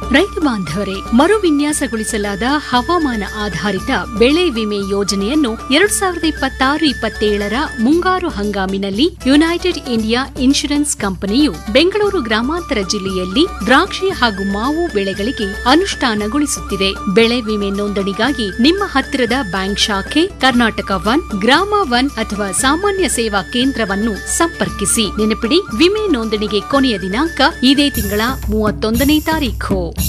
ರೈತ ಬಾಂಧವರೇ, ಮರುವಿನ್ಯಾಸಗೊಳಿಸಲಾದ ಹವಾಮಾನ ಆಧಾರಿತ ಬೆಳೆ ವಿಮೆ ಯೋಜನೆಯನ್ನು 2026-27 ಮುಂಗಾರು ಹಂಗಾಮಿನಲ್ಲಿ ಯುನೈಟೆಡ್ ಇಂಡಿಯಾ ಇನ್ಶೂರೆನ್ಸ್ ಕಂಪನಿಯು ಬೆಂಗಳೂರು ಗ್ರಾಮಾಂತರ ಜಿಲ್ಲೆಯಲ್ಲಿ ದ್ರಾಕ್ಷಿ ಹಾಗೂ ಮಾವು ಬೆಳೆಗಳಿಗೆ ಅನುಷ್ಠಾನಗೊಳಿಸುತ್ತಿದೆ. ಬೆಳೆ ವಿಮೆ ನೋಂದಣಿಗಾಗಿ ನಿಮ್ಮ ಹತ್ತಿರದ ಬ್ಯಾಂಕ್ ಶಾಖೆ, ಕರ್ನಾಟಕ ಒನ್, ಗ್ರಾಮ ಒನ್ ಅಥವಾ ಸಾಮಾನ್ಯ ಸೇವಾ ಕೇಂದ್ರವನ್ನು ಸಂಪರ್ಕಿಸಿ. ನೆನಪಿಡಿ, ವಿಮೆ ನೋಂದಣಿಗೆ ಕೊನೆಯ ದಿನಾಂಕ ಇದೇ ತಿಂಗಳ 31ನೇ ತಾರೀಖು.